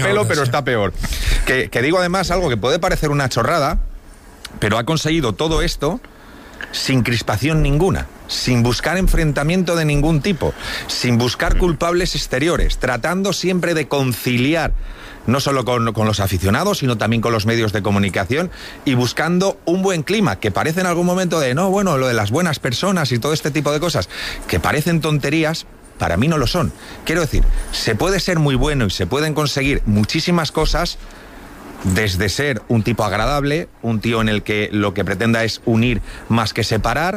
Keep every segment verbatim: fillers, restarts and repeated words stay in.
pelo, pero está peor. Que, que digo además algo que puede parecer una chorrada, pero ha conseguido todo esto sin crispación ninguna, sin buscar enfrentamiento de ningún tipo, sin buscar culpables exteriores, tratando siempre de conciliar no solo con, con los aficionados, sino también con los medios de comunicación, y buscando un buen clima, que parece en algún momento de, no, bueno, lo de las buenas personas y todo este tipo de cosas, que parecen tonterías, para mí no lo son. Quiero decir, se puede ser muy bueno y se pueden conseguir muchísimas cosas, desde ser un tipo agradable, un tío en el que lo que pretenda es unir más que separar,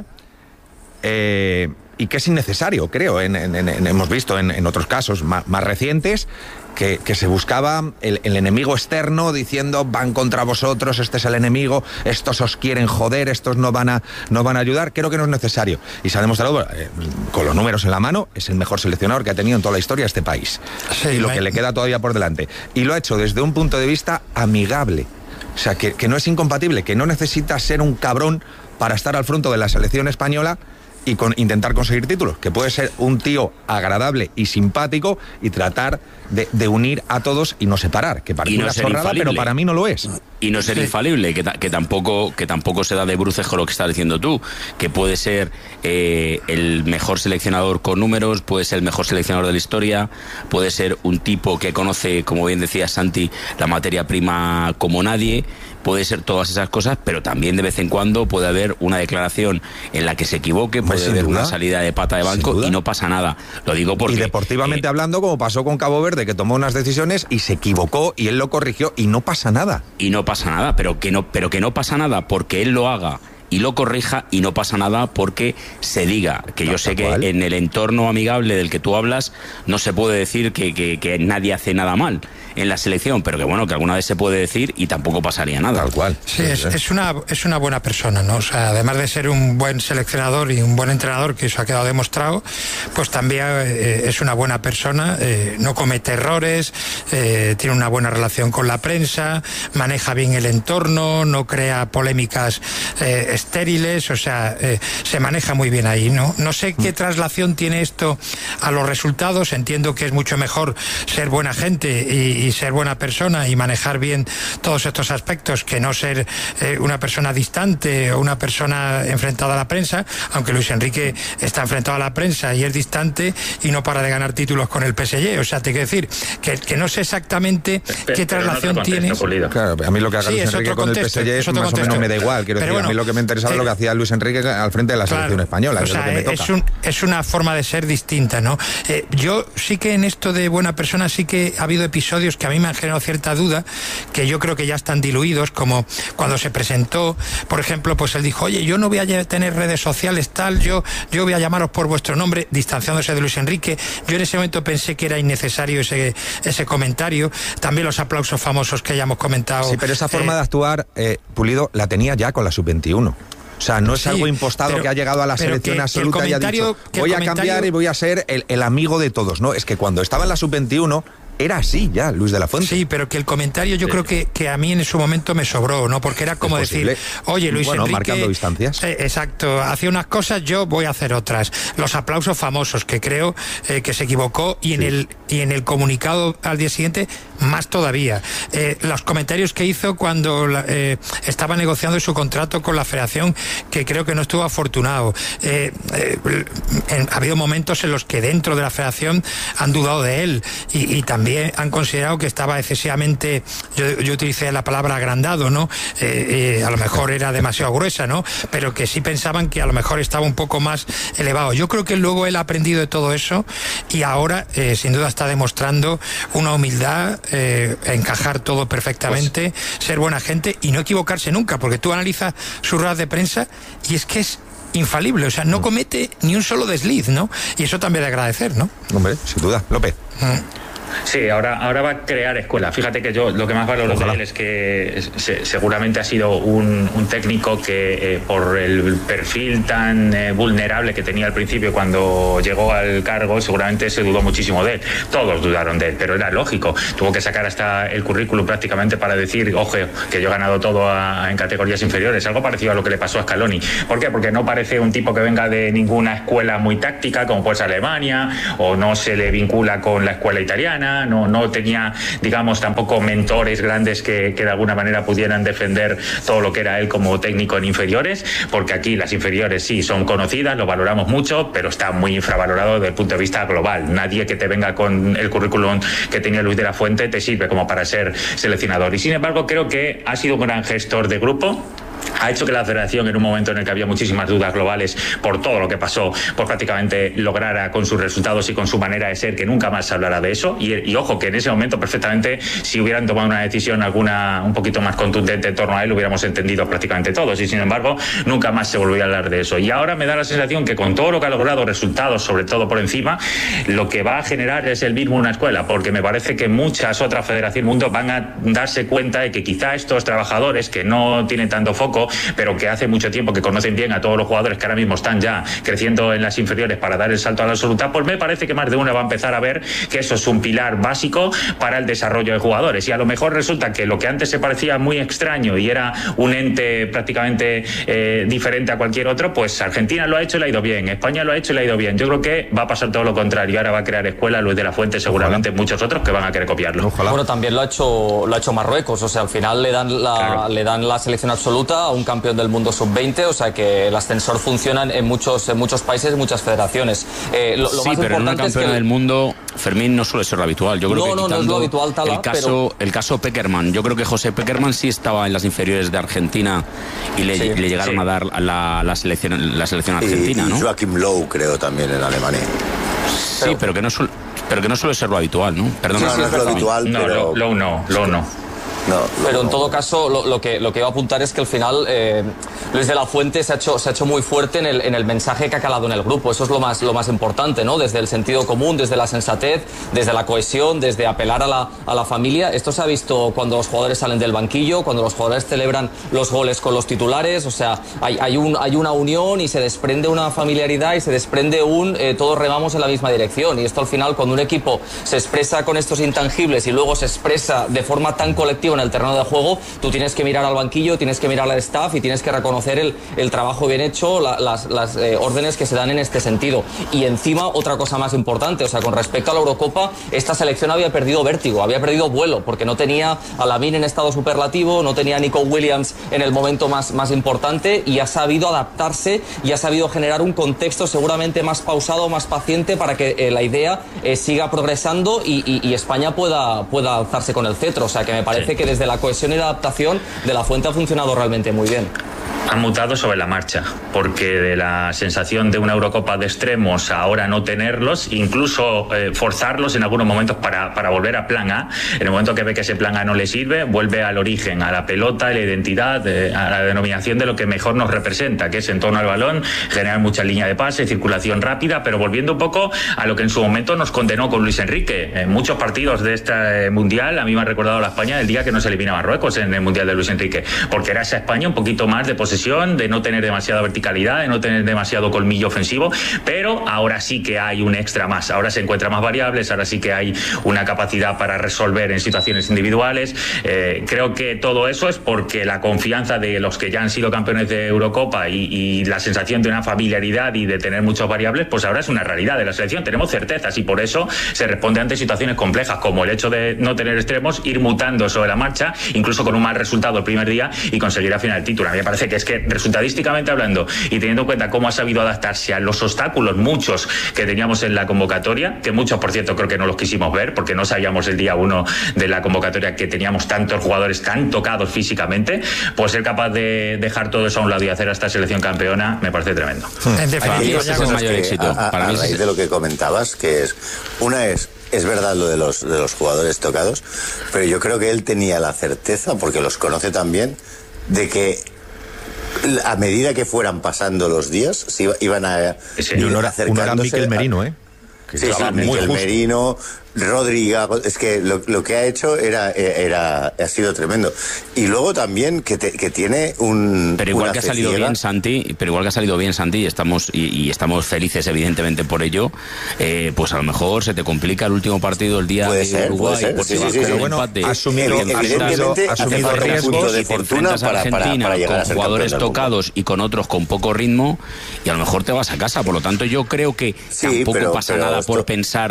eh, y que es innecesario, creo. En, en, en, hemos visto en, en otros casos más, más recientes que, que se buscaba el, el enemigo externo diciendo van contra vosotros, este es el enemigo, estos os quieren joder, estos no van a, no van a ayudar. Creo que no es necesario. Y se ha demostrado, eh, con los números en la mano, es el mejor seleccionador que ha tenido en toda la historia este país. Sí, y lo que le queda todavía por delante. Y lo ha hecho desde un punto de vista amigable. O sea, que, que no es incompatible, que no necesita ser un cabrón para estar al frente de la selección española y con intentar conseguir títulos, que puede ser un tío agradable y simpático y tratar de, de unir a todos y no separar, que parece no una chorrada, pero para mí no lo es. Y no ser sí. infalible, que, que tampoco que tampoco se da de bruces con lo que estás diciendo tú, que puede ser eh, el mejor seleccionador con números, puede ser el mejor seleccionador de la historia, puede ser un tipo que conoce, como bien decía Santi, la materia prima como nadie, puede ser todas esas cosas, pero también de vez en cuando puede haber una declaración en la que se equivoque, puede Sin haber duda. una salida de pata de banco y no pasa nada. Lo digo porque... Y deportivamente eh, hablando, como pasó con Cabo Verde, que tomó unas decisiones y se equivocó y él lo corrigió y no pasa nada. Y no pasa nada, pero que no, pero que no pasa nada porque él lo haga y lo corrija, y no pasa nada porque se diga, que no, yo sé que cual. En el entorno amigable del que tú hablas no se puede decir que, que, que nadie hace nada mal en la selección, pero que bueno, que alguna vez se puede decir y tampoco pasaría nada. Tal cual. Sí, es, es una es una buena persona, ¿no? O sea, además de ser un buen seleccionador y un buen entrenador, que eso ha quedado demostrado, pues también eh, es una buena persona, eh, no comete errores, eh, tiene una buena relación con la prensa, maneja bien el entorno, no crea polémicas eh, estériles, o sea, eh, se maneja muy bien ahí, ¿no? No sé qué traslación tiene esto a los resultados. Entiendo que es mucho mejor ser buena gente y, y ser buena persona y manejar bien todos estos aspectos que no ser eh, una persona distante o una persona enfrentada a la prensa, aunque Luis Enrique está enfrentado a la prensa y es distante y no para de ganar títulos con el P S G. O sea, te quiero decir que, que no sé exactamente pero, qué traslación tiene. Claro, a mí lo que haga sí, Luis Enrique con contexto, el P S G es más contexto. O menos me da igual. Quiero pero decir, bueno, a mí lo que me interesaba es lo que hacía Luis Enrique al frente de la claro, selección española. O sea, es, lo que me toca. Es, un, es una forma de ser distinta, ¿no? Eh, yo sí que en esto de buena persona sí que ha habido episodios que a mí me han generado cierta duda, que yo creo que ya están diluidos, como cuando se presentó, por ejemplo, pues él dijo, oye, yo no voy a tener redes sociales tal, yo, yo voy a llamaros por vuestro nombre, distanciándose de Luis Enrique. Yo en ese momento pensé que era innecesario ese, ese comentario. También los aplausos famosos que ya hemos comentado. Sí, pero esa forma eh, de actuar, eh, Pulido, la tenía ya con la sub veintiuno. O sea, no es sí, algo impostado pero, que ha llegado a la selección que, absoluta que y ha dicho, voy a cambiar y voy a ser el, el amigo de todos. No, es que cuando estaba en la sub veintiuno era así ya, Luis de la Fuente. Sí, pero que el comentario yo sí. creo que, que a mí en su momento me sobró, ¿no? Porque era como decir, oye, Luis bueno, Enrique... marcando distancias. Eh, exacto, hacía unas cosas, yo voy a hacer otras. Los aplausos famosos, que creo eh, que se equivocó, y, sí. en el, y en el comunicado al día siguiente, más todavía. Eh, los comentarios que hizo cuando eh, estaba negociando su contrato con la Federación, que creo que no estuvo afortunado. Eh, eh, en, ha habido momentos en los que dentro de la Federación han dudado de él, y, y también han considerado que estaba excesivamente, yo, yo utilicé la palabra agrandado, ¿no? Eh, eh, a lo mejor era demasiado gruesa, ¿no? Pero que sí pensaban que a lo mejor estaba un poco más elevado. Yo creo que luego él ha aprendido de todo eso y ahora, eh, sin duda, está demostrando una humildad, eh, encajar todo perfectamente, pues, ser buena gente y no equivocarse nunca, porque tú analizas sus ruedas de prensa y es que es infalible, o sea, no comete ni un solo desliz, ¿no? Y eso también de agradecer, ¿no? Hombre, sin duda. López. Mm. Sí, ahora, ahora va a crear escuela. Fíjate que yo lo que más valoro de él es que se, seguramente ha sido un, un técnico que eh, por el perfil tan eh, vulnerable que tenía al principio cuando llegó al cargo, seguramente se dudó muchísimo de él. Todos dudaron de él, pero era lógico. Tuvo que sacar hasta el currículum prácticamente para decir, ojo, que yo he ganado todo a, en categorías inferiores. Algo parecido a lo que le pasó a Scaloni. ¿Por qué? Porque no parece un tipo que venga de ninguna escuela muy táctica, como puede ser Alemania, o no se le vincula con la escuela italiana, argentina, no, no tenía, digamos, tampoco mentores grandes que, que de alguna manera pudieran defender todo lo que era él como técnico en inferiores, porque aquí las inferiores sí son conocidas, lo valoramos mucho, pero está muy infravalorado desde el punto de vista global. Nadie que te venga con el currículum que tenía Luis de la Fuente te sirve como para ser seleccionador. Y sin embargo creo que ha sido un gran gestor de grupo. Ha hecho que la federación, en un momento en el que había muchísimas dudas globales por todo lo que pasó, pues prácticamente lograra con sus resultados y con su manera de ser que nunca más se hablara de eso. Y, y ojo, que en ese momento perfectamente, si hubieran tomado una decisión alguna un poquito más contundente en torno a él, hubiéramos entendido prácticamente todos. Y sin embargo, nunca más se volvió a hablar de eso. Y ahora me da la sensación que con todo lo que ha logrado, resultados sobre todo por encima, lo que va a generar es el mismo una escuela, porque me parece que muchas otras federaciones del mundo van a darse cuenta de que quizá estos trabajadores que no tienen tanto foco, pero que hace mucho tiempo que conocen bien a todos los jugadores que ahora mismo están ya creciendo en las inferiores para dar el salto a la absoluta, pues me parece que más de una va a empezar a ver que eso es un pilar básico para el desarrollo de jugadores. Y a lo mejor resulta que lo que antes se parecía muy extraño y era un ente prácticamente eh, diferente a cualquier otro, pues Argentina lo ha hecho y le ha ido bien, España lo ha hecho y le ha ido bien. Yo creo que va a pasar todo lo contrario. Ahora va a crear escuela Luis de la Fuente, seguramente Ojalá. muchos otros que van a querer copiarlo. Ojalá. Bueno, también lo ha hecho lo ha hecho Marruecos, o sea, al final le dan la, claro. le dan la selección absoluta a un campeón del mundo sub veinte, o sea que el ascensor funciona en muchos en muchos países, en muchas federaciones. Eh, lo, lo sí, más pero en una campeona es que del mundo, Fermín, no suele ser lo habitual. Yo creo no, que no, no es lo habitual, Tala, el caso, pero... el caso Peckerman, yo creo que José Peckerman sí estaba en las inferiores de Argentina y le, sí, le llegaron sí. a dar la, la selección la selección argentina, y, y ¿no? Joachim Löw, creo, también en Alemania. Sí, pero, pero que no suele pero que no suele ser lo habitual, ¿no? Perdona. No, no es lo habitual, no, pero... Löw no, Löw no. No, pero no, en todo no. caso lo, lo que lo que iba a apuntar es que al final eh, Luis de la Fuente se ha hecho se ha hecho muy fuerte en el en el mensaje que ha calado en el grupo. Eso es lo más lo más importante, ¿no? Desde el sentido común, desde la sensatez, desde la cohesión, desde apelar a la a la familia. Esto se ha visto cuando los jugadores salen del banquillo, cuando los jugadores celebran los goles con los titulares. O sea, hay hay un hay una unión y se desprende una familiaridad y se desprende un eh, todos remamos en la misma dirección. Y esto al final, cuando un equipo se expresa con estos intangibles y luego se expresa de forma tan colectiva en el terreno de juego, tú tienes que mirar al banquillo, tienes que mirar al staff y tienes que reconocer el, el trabajo bien hecho, la, las, las eh, órdenes que se dan en este sentido. Y encima, otra cosa más importante, o sea, con respecto a la Eurocopa, esta selección había perdido vértigo, había perdido vuelo, porque no tenía a Lamine en estado superlativo, no tenía a Nico Williams en el momento más, más importante, y ha sabido adaptarse y ha sabido generar un contexto seguramente más pausado, más paciente, para que eh, la idea eh, siga progresando y, y, y España pueda, pueda alzarse con el cetro. O sea, que me parece sí. que desde la cohesión y la adaptación de la Fuente ha funcionado realmente muy bien. Han mutado sobre la marcha, porque de la sensación de una Eurocopa de extremos a ahora no tenerlos, incluso eh, forzarlos en algunos momentos para, para volver a plan A. En el momento que ve que ese plan A no le sirve, vuelve al origen, a la pelota, a la identidad, eh, a la denominación de lo que mejor nos representa, que es en torno al balón, generar mucha línea de pase, circulación rápida, pero volviendo un poco a lo que en su momento nos condenó con Luis Enrique. En muchos partidos de este Mundial, a mí me ha recordado la España el día que nos elimina Marruecos en el Mundial de Luis Enrique, porque era esa España un poquito más de posesión, de no tener demasiada verticalidad, de no tener demasiado colmillo ofensivo, pero ahora sí que hay un extra más, ahora se encuentran más variables, ahora sí que hay una capacidad para resolver en situaciones individuales. Eh, creo que todo eso es porque la confianza de los que ya han sido campeones de Eurocopa y, y la sensación de una familiaridad y de tener muchas variables, pues ahora es una realidad de la selección, tenemos certezas y por eso se responde ante situaciones complejas como el hecho de no tener extremos, ir mutando sobre la marcha, incluso con un mal resultado el primer día y conseguir al final el título. A mí me parece que es que resultadísticamente hablando y teniendo en cuenta cómo ha sabido adaptarse a los obstáculos, muchos que teníamos en la convocatoria, que muchos por cierto creo que no los quisimos ver porque no sabíamos el día uno de la convocatoria que teníamos tantos jugadores tan tocados físicamente, pues ser capaz de dejar todo eso a un lado y hacer a esta selección campeona me parece tremendo. En definitiva, es el mayor éxito. A, a, Para a mí raíz es... de lo que comentabas, que es una es Es verdad lo de los de los jugadores tocados, pero yo creo que él tenía la certeza, porque los conoce también, de que a medida que fueran pasando los días, se iban a sí, ir uno era, acercándose. Uno era Mikel Merino, ¿eh? Que sí, sí, Mikel Merino, Rodri, es que lo, lo que ha hecho era, era ha sido tremendo. Y luego también que, te, que tiene un pero igual que ha salido ciega. bien Santi pero igual que ha salido bien Santi y estamos y, y estamos felices evidentemente por ello, eh, pues a lo mejor se te complica el último partido el día puede de ser, Uruguay puede ser. Sí, sí, sí, sí. Bueno, asumido, evidentemente asumido riesgos de fortuna para, para, para llegar con a jugadores tocados y con otros con poco ritmo, y a lo mejor te vas a casa. Por lo tanto, yo creo que sí, tampoco pero, pasa pero nada esto... por pensar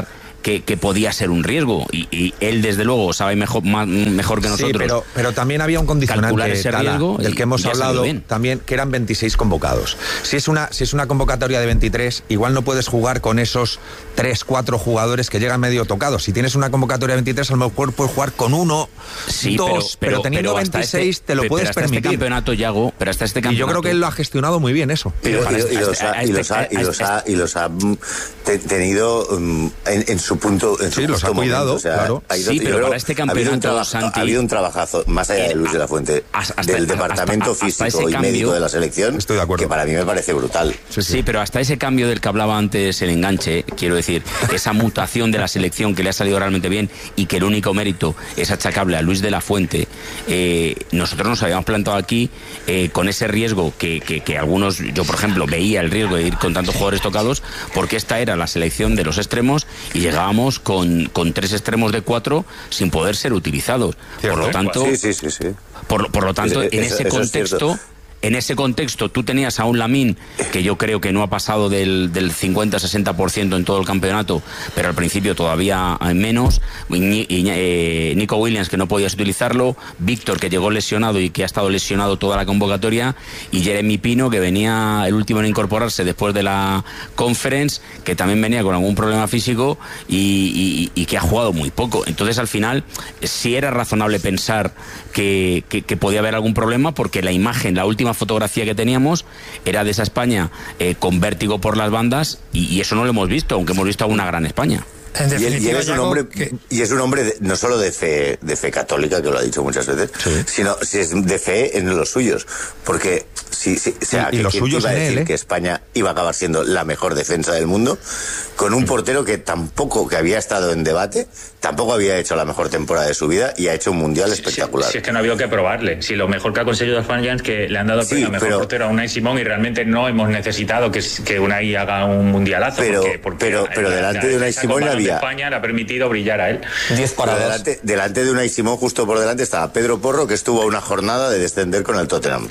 que, que podía ser un riesgo. Y, y él, desde luego, sabe mejor, más, mejor que nosotros. Sí, pero, pero también había un condicionante ese Tala, riesgo del que hemos hablado también, que eran veintiséis convocados. Si es una, si es una convocatoria de veintitrés, igual no puedes jugar con esos tres, cuatro jugadores que llegan medio tocados. Si tienes una convocatoria de veintitrés, a lo mejor puedes jugar con uno, sí, dos, pero, pero, pero teniendo pero veintiséis este, te lo pero puedes hasta permitir. Este campeonato, Yago, pero hasta este campeonato... Y yo creo que él lo ha gestionado muy bien eso. Y, y, y, los ha, y los ha, y los ha, y los ha te, tenido um, en, en su punto en su sí, los ha cuidado, momento, o sea, claro. Ha ido, sí, pero para este campeonato, ha habido un, trabajo, Santi, ha habido un trabajazo, más allá de Luis de la Fuente, hasta, del departamento hasta, hasta físico y cambio, médico de la selección, estoy de acuerdo, que para mí me parece brutal. Sí, sí. sí, pero hasta ese cambio del que hablaba antes el enganche, quiero decir, esa mutación de la selección que le ha salido realmente bien y que el único mérito es achacable a Luis de la Fuente, eh, nosotros nos habíamos plantado aquí eh, con ese riesgo que, que, que algunos, yo por ejemplo, veía el riesgo de ir con tantos jugadores tocados, porque esta era la selección de los extremos y llegábamos con, con tres extremos de cuatro sin poder ser utilizados. ¿Cierto? Por lo tanto, sí, sí, sí, sí. Por, por lo tanto, es, en eso, ese eso contexto... En ese contexto, tú tenías a un Lamine que yo creo que no ha pasado del, del cincuenta a sesenta por ciento en todo el campeonato, pero al principio todavía menos. Y, y, eh, Nico Williams, que no podías utilizarlo. Víctor, que llegó lesionado y que ha estado lesionado toda la convocatoria. Y Jeremy Pino, que venía el último en incorporarse después de la Conference, que también venía con algún problema físico y, y, y que ha jugado muy poco. Entonces, al final, sí era razonable pensar que, que, que podía haber algún problema, porque la imagen, la última fotografía que teníamos era de esa España eh, con vértigo por las bandas y, y eso no lo hemos visto, aunque hemos visto a una gran España. En y, él, y, él es un hombre, que... y es un hombre de, no solo de fe, de fe católica, que lo ha dicho muchas veces, sí, sino si es de fe en los suyos, porque si, si, o sea, y, y que, los suyos iba a decir él, ¿eh? que España iba a acabar siendo la mejor defensa del mundo, con un portero que tampoco, que había estado en debate, tampoco había hecho la mejor temporada de su vida y ha hecho un mundial espectacular. Si, si es que no ha habido que probarle, si lo mejor que ha conseguido España es que le han dado sí, el mejor pero, portero a Unai Simón y realmente no hemos necesitado que, que Unai haga un mundialazo. Pero, porque, porque pero, pero la, delante la, de Unai Simón no había... España le ha permitido brillar a él. diez paradas. Delante, delante de Unai Simón, justo por delante, estaba Pedro Porro, que estuvo a una jornada de descender con el Tottenham.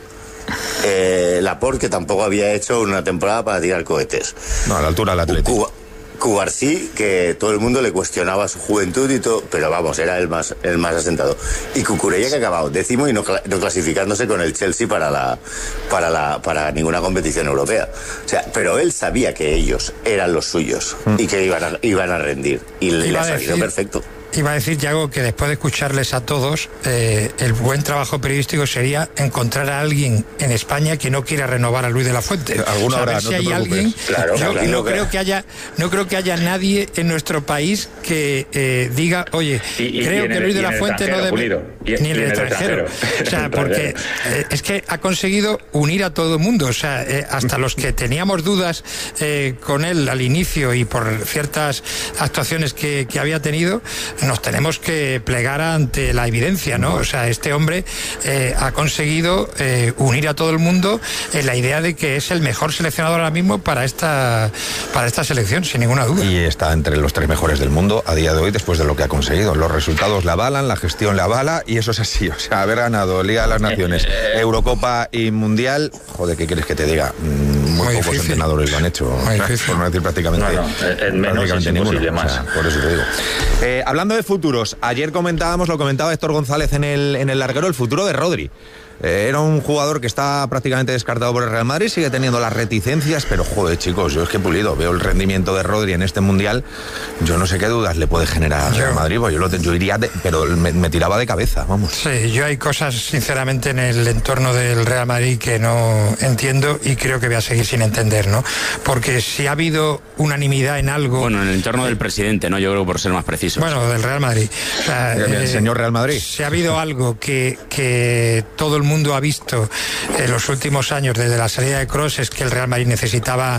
Eh, Laporte, que tampoco había hecho una temporada para tirar cohetes. No, a la altura del Atlético. Cubarsí, que todo el mundo le cuestionaba su juventud y todo, pero vamos, era el más el más asentado. Y Cucurella, que ha acabado décimo y no, no clasificándose con el Chelsea para la para la para ninguna competición europea. O sea, pero él sabía que ellos eran los suyos mm. y que iban a, iban a rendir y le ha salido perfecto. Iba a decir, Yago, que después de escucharles a todos, eh, el buen trabajo periodístico sería encontrar a alguien en España que no quiera renovar a Luis de la Fuente. Alguna hora, si no hay alguien, claro, yo claro, no claro. creo que haya, no creo que haya nadie en nuestro país que eh, diga, oye, y, y, creo y que el, Luis de la Fuente no debe, y, ni en el, el extranjero. extranjero. O sea, porque eh, es que ha conseguido unir a todo el mundo. O sea, eh, hasta los que teníamos dudas eh, con él al inicio y por ciertas actuaciones que, que había tenido, nos tenemos que plegar ante la evidencia, ¿no? O sea, este hombre eh, ha conseguido eh, unir a todo el mundo en la idea de que es el mejor seleccionador ahora mismo para esta para esta selección, sin ninguna duda. Y está entre los tres mejores del mundo a día de hoy después de lo que ha conseguido. Los resultados la avalan, la gestión la avala y eso es así. O sea, haber ganado Liga de las Naciones, Eurocopa y Mundial, joder, ¿qué quieres que te diga? Muy, Muy pocos difícil. entrenadores lo han hecho, por no decir prácticamente, no, no, en menos prácticamente es ninguno. Más. O sea, por eso te digo. Eh, hablando de futuros, ayer comentábamos, lo comentaba Héctor González en el, en el larguero, el futuro de Rodri. Eh, era un jugador que está prácticamente descartado por el Real Madrid, sigue teniendo las reticencias, pero joder, chicos, yo es que Pulido, veo el rendimiento de Rodri en este Mundial, yo no sé qué dudas le puede generar al Real Madrid, pues yo, lo, yo iría, de, pero me, me tiraba de cabeza, vamos. Sí, yo hay cosas, sinceramente, en el entorno del Real Madrid que no entiendo y creo que voy a seguir sin entender, ¿no? Porque si ha habido unanimidad en algo... Bueno, en el entorno del presidente, ¿no? Yo creo, por ser más preciso. Bueno, del Real Madrid. O sea, el eh, señor Real Madrid. Si ha habido algo que, que todo el mundo ha visto en los últimos años desde la salida de Kroos, es que el Real Madrid necesitaba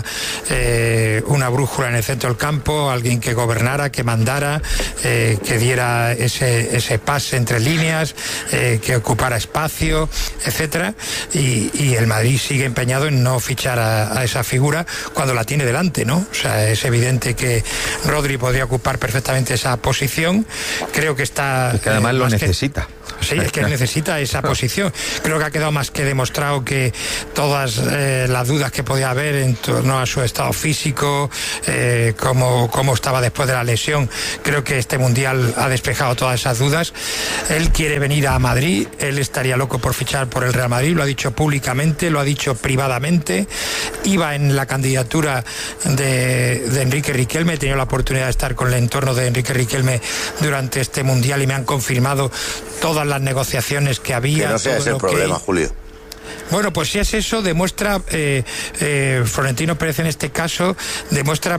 eh, una brújula en el centro del campo, alguien que gobernara, que mandara, eh, que diera ese, ese pase entre líneas, eh, que ocupara espacio, etcétera, y, y el Madrid sigue empeñado en no fichar a, a esa figura cuando la tiene delante, ¿no? O sea, es evidente que Rodri podría ocupar perfectamente esa posición. Creo que está... Es que además eh, lo necesita. Que, Sí, es que necesita esa posición. Creo que ha quedado más que demostrado que todas eh, las dudas que podía haber en torno a su estado físico, eh, cómo, cómo estaba después de la lesión, creo que este Mundial ha despejado todas esas dudas. Él quiere venir a Madrid, él estaría loco por fichar por el Real Madrid, lo ha dicho públicamente, lo ha dicho privadamente, iba en la candidatura de, de Enrique Riquelme, he tenido la oportunidad de estar con el entorno de Enrique Riquelme durante este Mundial y me han confirmado todas las negociaciones que había. Que no sea ese el problema, que... Julio. Bueno, pues si es eso, demuestra, eh, eh, Florentino Pérez en este caso, demuestra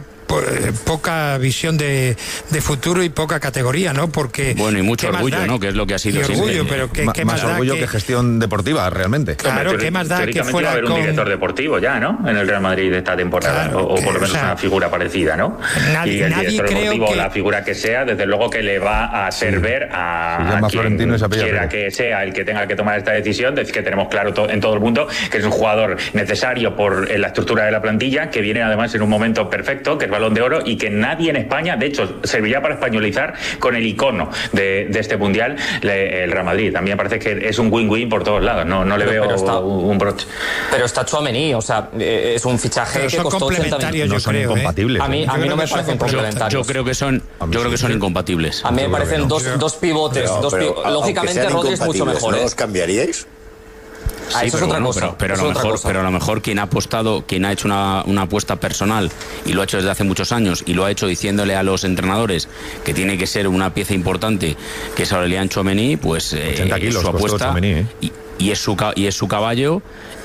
poca visión de, de futuro y poca categoría, ¿no? Porque bueno, y mucho orgullo, ¿no? Que es lo que ha sido. Y orgullo, sí, pero ¿qué, Ma, qué más, más orgullo da que, que gestión deportiva, realmente. Claro, Hombre, ¿qué más da que fuera va a haber con... un director deportivo ya, ¿no? En el Real Madrid esta temporada, claro, o, o por lo menos o sea, una figura parecida, ¿no? Nadie, y el nadie director deportivo, que... la figura que sea, desde luego que le va a hacer sí. ver a, a quien quiera que sea el que tenga que tomar esta decisión, de que tenemos claro to, en todo el mundo que es un jugador necesario por en la estructura de la plantilla, que viene además en un momento perfecto, que es Balón de Oro, y que nadie en España, de hecho, servirá para españolizar con el icono de, de este Mundial, le, el Real Madrid. También me parece que es un win-win por todos lados, no, no le pero, veo pero está, un, un broche. Pero está Tchouaméni, o sea, es un fichaje pero que costó ochenta millones. No son creo, incompatibles. ¿eh? A mí, a mí no me parecen complementarios. Yo, yo creo que son, yo creo que son incompatibles. A mí me parecen no. dos, dos pivotes. Pero, dos pero, pi lógicamente Rodri es mucho mejor. ¿No ¿eh? los cambiaríais? Ah, sí, eso pero, es otra bueno, cosa. pero, pero, a eso lo es mejor, cosa. pero a lo mejor quien ha apostado, quien ha hecho una, una apuesta personal y lo ha hecho desde hace muchos años y lo ha hecho diciéndole a los entrenadores que tiene que ser una pieza importante, que es Aurelian Tchouaméni, pues eh, ochenta kilos, su apuesta Tchouaméni, ¿eh? y, y es su y es su caballo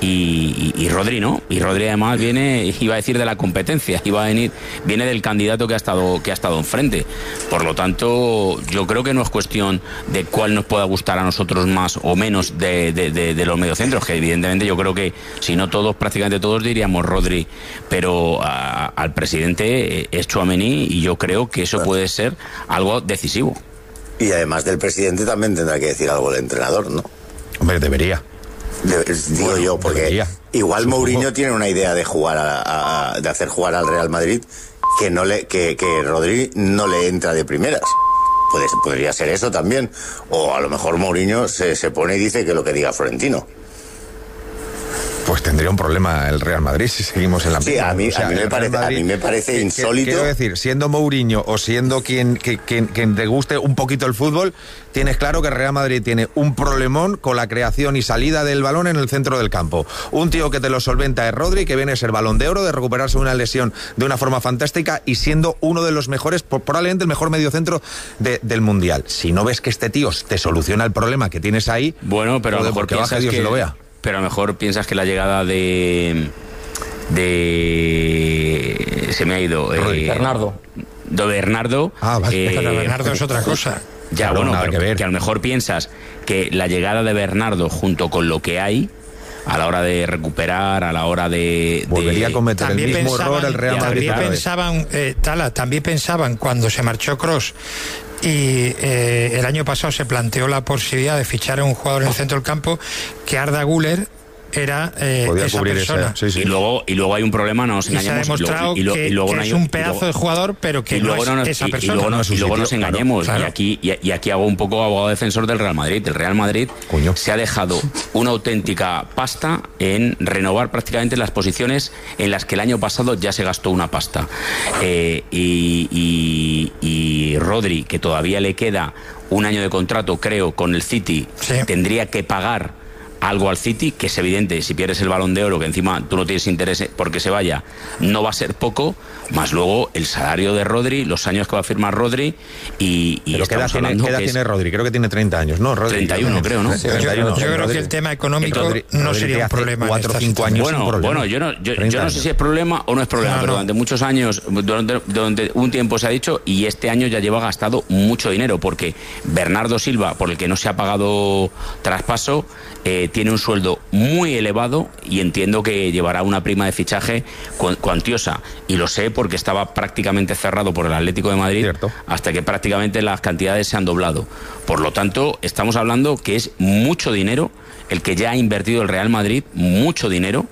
y, y, y Rodri no y Rodri además viene, iba a decir de la competencia, iba a venir viene del candidato que ha estado que ha estado enfrente. Por lo tanto, yo creo que no es cuestión de cuál nos pueda gustar a nosotros más o menos de, de, de, de los mediocentros, que evidentemente yo creo que si no todos, prácticamente todos diríamos Rodri, pero a, al presidente es Tchouaméni y yo creo que eso puede ser algo decisivo. Y además del presidente también tendrá que decir algo el entrenador, ¿no? Hombre, debería. De, digo bueno, yo, porque debería. Igual Supongo. Mourinho tiene una idea de jugar a, a, de hacer jugar al Real Madrid que no le que, que Rodri no le entra de primeras. Puede, podría ser eso también. O a lo mejor Mourinho se, se pone y dice que lo que diga Florentino. Pues tendría un problema el Real Madrid si seguimos en la sí, a mí, o sea, a mí me parece, Madrid, a mí me parece insólito. Quiero decir, siendo Mourinho o siendo quien, quien, quien, quien te guste un poquito el fútbol, tienes claro que el Real Madrid tiene un problemón con la creación y salida del balón en el centro del campo. Un tío que te lo solventa es Rodri, que viene a ser Balón de Oro, de recuperarse una lesión de una forma fantástica y siendo uno de los mejores, probablemente el mejor mediocentro de, del Mundial. Si no ves que este tío te soluciona el problema que tienes ahí, bueno, pero a lo mejor que baje Dios que... y lo vea. Pero a lo mejor piensas que la llegada de... de... se me ha ido... Eh, Bernardo. De Bernardo... Ah, vale, eh, pero Bernardo es otra cosa. Ya, claro, bueno, nada pero que ver. que a lo mejor piensas que la llegada de Bernardo junto con lo que hay, a la hora de recuperar, a la hora de... Volvería de... a cometer también el mismo pensaban, error el Real Madrid. También pensaban, eh, Tala, también pensaban cuando se marchó Kroos y eh, el año pasado se planteó la posibilidad de fichar a un jugador en el centro del campo, que Arda Güler era eh, esa persona. Ese, sí, sí. Y luego y luego hay un problema, no nos engañemos. Y se ha demostrado y lo, y lo, que, y luego que no hay, es un pedazo luego, de jugador, pero que no es nos, esa y, persona. Y luego, nos, y luego nos engañemos. Claro. Y, aquí, y, y aquí hago un poco abogado defensor del Real Madrid. El Real Madrid Coño. se ha dejado una auténtica pasta en renovar prácticamente las posiciones en las que el año pasado ya se gastó una pasta. Eh, y, y, y Rodri, que todavía le queda un año de contrato, creo, con el City, sí. tendría que pagar algo al City, que es evidente, si pierdes el Balón de Oro, que encima tú no tienes interés porque se vaya, no va a ser poco, más luego el salario de Rodri, los años que va a firmar Rodri y, y Pero ¿qué edad tiene, ¿qué edad tiene es... Rodri? Creo que tiene treinta años, ¿no? Rodri, treinta y uno, no, creo, ¿no? Sí, treinta y uno. Yo, yo creo Rodri, que el tema económico Rodri, no Rodri sería un problema. cuatro o cinco años bueno, problema. bueno, yo no, yo, yo no sé si es problema o no es problema, no, pero no. durante muchos años, durante, durante un tiempo se ha dicho, y este año ya lleva gastado mucho dinero, porque Bernardo Silva, por el que no se ha pagado traspaso, eh, tiene un sueldo muy elevado y entiendo que llevará una prima de fichaje cuantiosa, y lo sé porque estaba prácticamente cerrado por el Atlético de Madrid. Cierto. Hasta que prácticamente las cantidades se han doblado. Por lo tanto, estamos hablando que es mucho dinero el que ya ha invertido el Real Madrid, mucho dinero,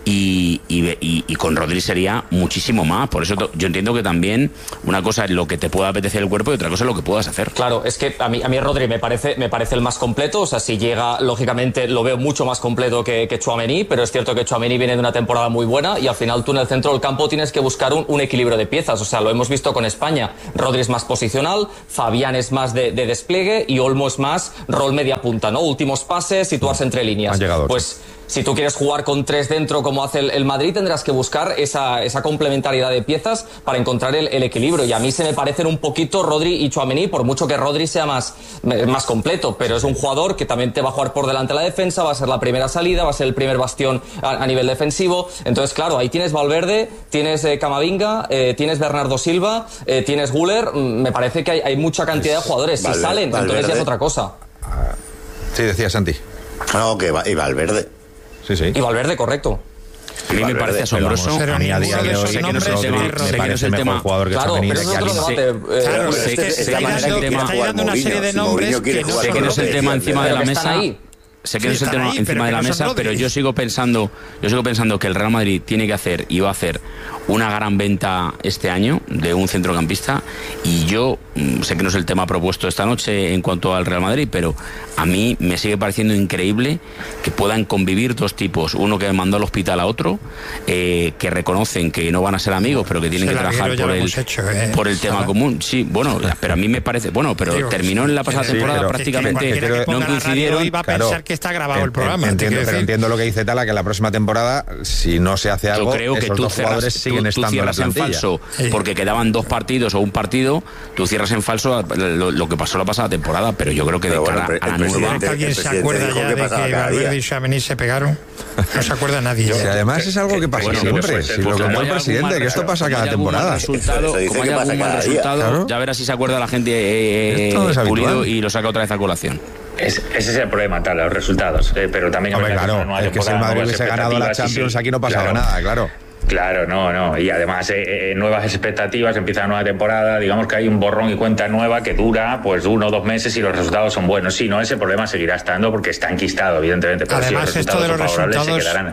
y, y, y, y con Rodri sería muchísimo más. Por eso yo entiendo que también una cosa es lo que te pueda apetecer el cuerpo y otra cosa es lo que puedas hacer. Claro, es que a mí, a mí Rodri me parece, me parece el más completo. O sea, si llega, lógicamente lo veo mucho más completo que, que Tchouaméni, pero es cierto que Tchouaméni viene de una temporada muy buena y al final tú en el centro del campo tienes que buscar un, un equilibrio de piezas. O sea, lo hemos visto con España. Rodri es más posicional, Fabián es más de, de despliegue y Olmo es más rol media punta, ¿no? Últimos pases, situarse entre líneas. Pues si tú quieres jugar con tres dentro como hace el, el Madrid, tendrás que buscar esa, esa complementariedad de piezas para encontrar el, el equilibrio. Y a mí se me parecen un poquito Rodri y Tchouaméni, por mucho que Rodri sea más, más completo, pero es un jugador que también te va a jugar por delante de la defensa, va a ser la primera salida, va a ser el primer bastión a, a nivel defensivo. Entonces, claro, ahí tienes Valverde, tienes eh, Camavinga, eh, tienes Bernardo Silva, eh, tienes Güler. Me parece que hay, hay mucha cantidad de jugadores. Si Valverde, salen, Valverde. Entonces ya es otra cosa. Sí, decía Santi. No, que va, y Valverde. Sí, sí. Y Valverde, correcto. A mí me parece asombroso. Pero a mí a día de hoy sé que no es el tema, sé que no es el tema. Jugador que claro, pero es otro debate. Claro, sé que está dando una serie de nombres que no sé que no es el tema encima de la mesa. Sé que sí, no es el tema ahí, encima de la mesa, Rodri. Pero yo sigo pensando, yo sigo pensando que el Real Madrid tiene que hacer y va a hacer una gran venta este año de un centrocampista y yo mmm, sé que no es el tema propuesto esta noche en cuanto al Real Madrid, pero a mí me sigue pareciendo increíble que puedan convivir dos tipos, uno que mandó al hospital a otro, eh, que reconocen que no van a ser amigos, pero que tienen que trabajar por el, hecho, eh. por el tema común. Sí, bueno, pero a mí me parece, bueno, pero Digo, terminó en la pasada sí, temporada pero, prácticamente que, que, que no coincidieron. Iba a pensar claro, que está grabado el programa. Entiendo, pero entiendo lo que dice Tala, que la próxima temporada, si no se hace algo, yo creo que esos tú dos cerras, jugadores siguen tú, estando tú cierras en, en falso sí. porque quedaban dos partidos o un partido, tú cierras en falso lo, lo que pasó la pasada temporada, pero yo creo que pero de cara bueno, a la nueva... ¿Alguien se acuerda ya de que Valverde y Tchouaméni se pegaron? No se acuerda nadie. Si además es algo que pasa bueno, siempre, pues, si lo que fue el presidente, que esto pasa cada temporada. Como haya algún mal resultado, ya verás si se acuerda la gente eh, Pulido y lo saca otra vez a colación. Es, ese es el problema, tal, los resultados. Eh, pero también Hombre, claro, es que si el Madrid hubiese ganado la Champions, sí, aquí no pasaba claro. nada, claro. Claro, no, no. Y además, eh, eh, nuevas expectativas, empieza la nueva temporada, digamos que hay un borrón y cuenta nueva que dura pues uno o dos meses y los resultados son buenos. Sí, no, ese problema seguirá estando porque está enquistado, evidentemente. Pero además, si los esto de los resultados se quedarán.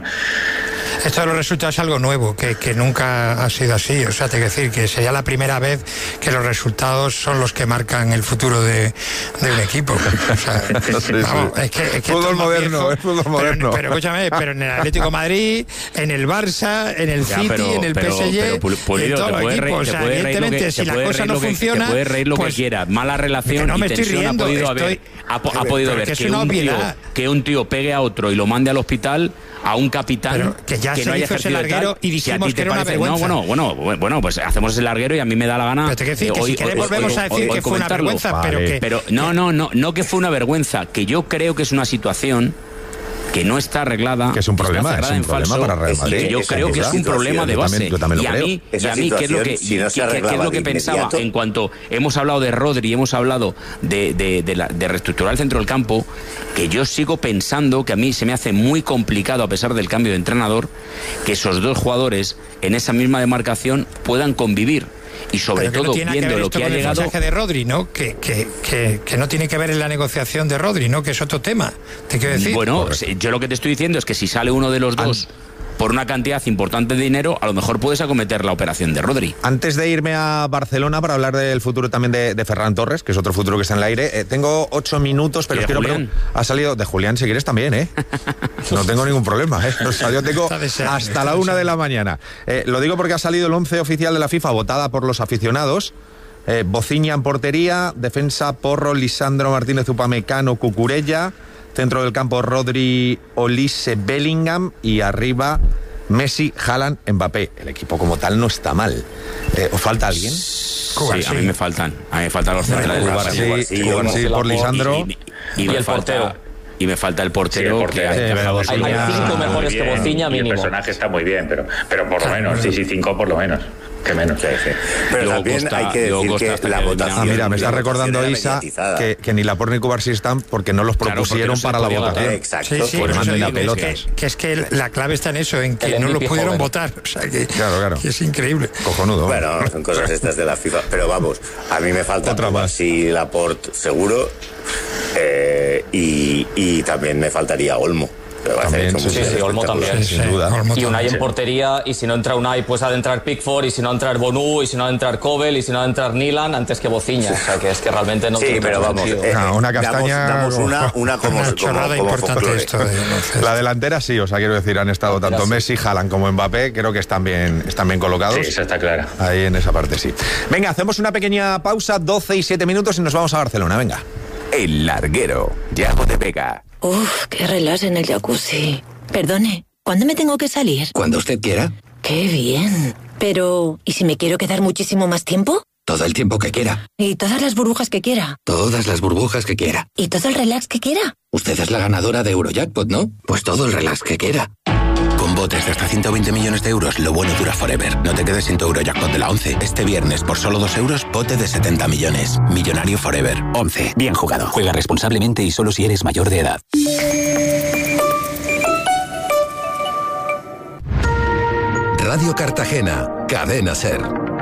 Esto de los resultados es algo nuevo, que, que nunca ha sido así. O sea, te quiero decir que sería la primera vez que los resultados son los que marcan el futuro de, de un equipo. O sea, sí, vamos, sí. Es que, es que fútbol moderno, viejo, es fútbol moderno. Pero, pero escúchame, pero en el Atlético de Madrid, en el Barça, en el ya, City, pero, en el pero, P S G, pero, pero, Pulido, en todo el equipo. O sea, evidentemente, si la cosa no funciona... Te puedes reír lo pues, que quieras. Mala relación no y tensión riendo, ha podido estoy, haber. Ha, ha podido ver que un, tío, que un tío pegue a otro y lo mande al hospital a un capitán pero que ya que se no haya hizo ese larguero y dijimos si que era una parece, vergüenza. No, bueno, bueno, bueno, pues hacemos ese larguero y a mí me da la gana. Pero te quiero decir que hoy, si queremos hoy, volvemos hoy, a decir hoy, que fue una vergüenza, vale. pero que pero no, no, no, no que fue una vergüenza, que yo creo que es una situación que no está arreglada, que es un problema, es un problema falso, para Real Madrid. Que yo creo que es un problema de base. Yo también, yo también y a mí, y a mí ¿qué es lo que, si no qué, qué es lo que pensaba en cuanto hemos hablado de Rodri, hemos hablado de, de, de, la, de reestructurar el centro del campo, que yo sigo pensando que a mí se me hace muy complicado, a pesar del cambio de entrenador, que esos dos jugadores en esa misma demarcación puedan convivir. Y sobre todo, no viendo lo que ha llegado... El de Rodri, ¿no? Que, que, que, que no tiene que ver en la negociación de Rodri, ¿no? Que es otro tema, te quiero decir. Bueno, yo lo que te estoy diciendo es que si sale uno de los dos... por una cantidad importante de dinero, a lo mejor puedes acometer la operación de Rodri. Antes de irme a Barcelona para hablar del futuro también de, de Ferran Torres, que es otro futuro que está en el aire, eh, tengo ocho minutos, pero quiero Julián? Ha salido de Julián, si quieres también, ¿eh? No tengo ningún problema, ¿eh? O sea, yo tengo hasta la una de la mañana. Eh, lo digo porque ha salido el once oficial de la FIFA, votada por los aficionados. Eh, Bociña en portería, defensa Porro, Lisandro Martínez, Upamecano, Cucurella. Centro del campo Rodri, Olise, Bellingham y arriba Messi, Haaland, Mbappé. El equipo como tal no está mal. Eh, ¿Os falta alguien? Sí, a mí me faltan. A mí me faltan los centrales. Sí, sí, por Lisandro. Y, y, y, y me el falta, portero. Y me falta el portero. Sí, el portero. Que sí, hay, hay cinco mejores que Bociña mínimo. El personaje está muy bien, pero, pero por lo menos, sí, sí, cinco por lo menos. Que menos. Sí, sí. Pero luego también Costa, hay que decir que la votación... Ah, mira, me está recordando Isa que, que ni Laporte ni Cubarsí están porque no los propusieron claro, para no la votación. Exacto. Sí, sí, por eso digo, es que, que es que la clave está en eso, en que no lo pudieron joven. votar. O sea, que, claro, claro. que es increíble. Cojonudo. Bueno, son cosas estas de la FIFA. Pero vamos, a mí me falta Cubarsí y Laporte seguro. Eh, y, y también me faltaría Olmo. También, sí, sí, sí, Olmo también. Sin duda. Sí, y Unai en portería, y si no entra Unai, pues ha de entrar Pickford, y si no entrar Bonú, y si no entrar Kovel, y si no entrar Nilan, antes que Bociña. O sea, que es que realmente no sí, tiene pero vamos, eh, no, una castaña. Damos, damos una, una como, una como, como importante esto. De, no, la delantera sí, o sea, quiero decir, han estado tanto Messi, Haaland como Mbappé, creo que están bien, están bien colocados. Sí, eso está claro. Ahí en esa parte sí. Venga, hacemos una pequeña pausa, doce y siete minutos y nos vamos a Barcelona, venga. El Larguero, Yago de Vega. Uf, qué relax en el jacuzzi. Perdone, ¿cuándo me tengo que salir? Cuando usted quiera. ¡Qué bien! Pero, ¿y si me quiero quedar muchísimo más tiempo? Todo el tiempo que quiera. ¿Y todas las burbujas que quiera? Todas las burbujas que quiera. ¿Y todo el relax que quiera? Usted es la ganadora de Eurojackpot, ¿no? Pues todo el relax que quiera. Con botes de hasta ciento veinte millones de euros, lo bueno dura forever. No te quedes sin tu Eurojackpot de la once. Este viernes, por solo dos euros, bote de setenta millones. Millonario forever. once. Bien jugado. Juega responsablemente y solo si eres mayor de edad. Radio Cartagena, Cadena SER.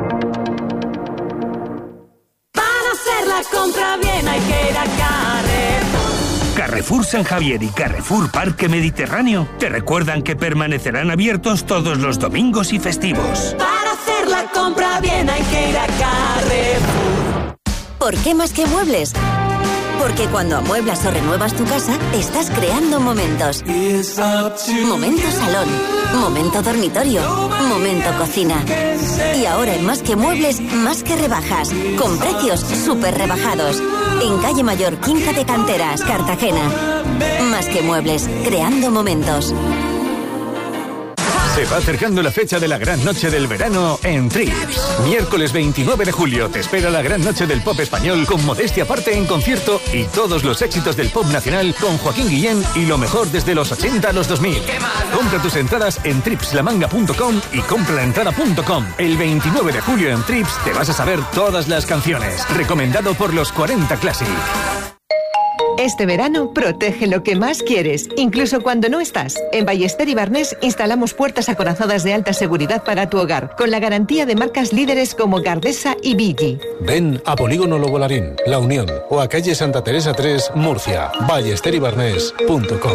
Para hacer la compra bien hay que ir a Carrefour. Carrefour San Javier y Carrefour Parque Mediterráneo te recuerdan que permanecerán abiertos todos los domingos y festivos. Para hacer la compra bien hay que ir a Carrefour. ¿Por qué más que muebles? Porque cuando amueblas o renuevas tu casa, estás creando momentos. Momento salón, momento dormitorio, momento cocina. Y ahora en Más que Muebles, más que rebajas, con precios súper rebajados. En Calle Mayor, Quinta de Canteras, Cartagena. Más que Muebles, creando momentos. Se va acercando la fecha de la gran noche del verano en Trips. Miércoles veintinueve de julio te espera la gran noche del pop español con Modestia Aparte en concierto y todos los éxitos del pop nacional con Joaquín Guillén y lo mejor desde los ochenta a los dos mil. Compra tus entradas en trips la manga punto com y compralaentrada punto com. El veintinueve de julio en Trips te vas a saber todas las canciones. Recomendado por los cuarenta Classic. Este verano, protege lo que más quieres, incluso cuando no estás. En Ballester y Barnés instalamos puertas acorazadas de alta seguridad para tu hogar, con la garantía de marcas líderes como Gardesa y Viggi. Ven a Polígono Lobo Larín, La Unión, o a calle Santa Teresa tres, Murcia. ballester y barnés punto com.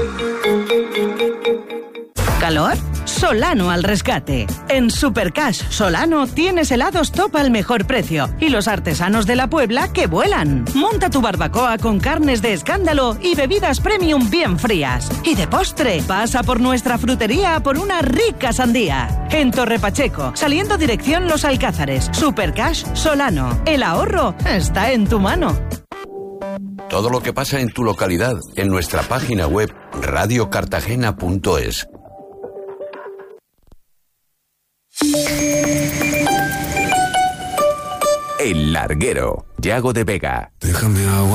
¿Calor? Solano al rescate. En Supercash Solano tienes helados top al mejor precio y los artesanos de la Puebla que vuelan. Monta tu barbacoa con carnes de escándalo y bebidas premium bien frías. Y de postre, pasa por nuestra frutería por una rica sandía. En Torre Pacheco, saliendo dirección Los Alcázares. Supercash Solano. El ahorro está en tu mano. Todo lo que pasa en tu localidad en nuestra página web radio cartagena punto es. El Larguero, Yago de Vega. Déjame agua.